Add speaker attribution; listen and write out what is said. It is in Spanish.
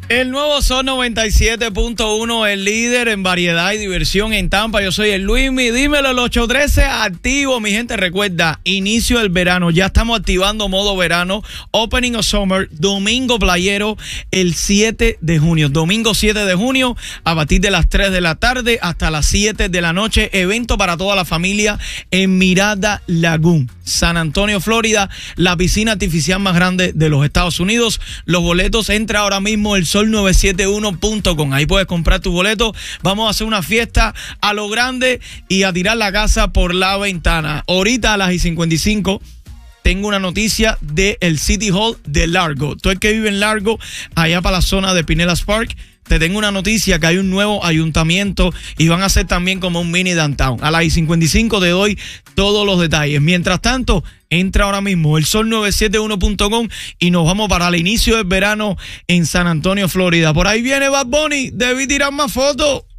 Speaker 1: El nuevo Sol 97.1, el líder en variedad y diversión en Tampa. Yo soy el Luismi. Dímelo, el 813 activo, mi gente. Recuerda, inicio del verano. Ya estamos activando modo verano. Opening of Summer, domingo playero, el 7 de junio. Domingo 7 de junio, a partir de las 3 de la tarde hasta las 7 de la noche. Evento para toda la familia en Mirada Lagoon, San Antonio, Florida. La piscina artificial más grande de los Estados Unidos. Los boletos, entra ahora mismo el sol971.com. Ahí puedes comprar tu boleto. Vamos a hacer una fiesta a lo grande y a tirar la casa por la ventana. Ahorita a las 55 tengo una noticia del City Hall de Largo. Tú el que vive en Largo, allá para la zona de Pinellas Park, te tengo una noticia que hay un nuevo ayuntamiento y van a hacer también como un mini downtown. A las 55 te doy todos los detalles. Mientras tanto, entra ahora mismo el sol971.com y nos vamos para el inicio del verano en San Antonio, Florida. Por ahí viene Bad Bunny. Debí tirar más fotos.